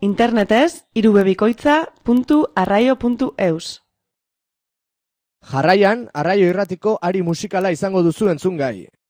Internetez irubebikoitza.arraio.eus. Jarraian, Arraio Irratiko ari musikala izango duzu entzungai.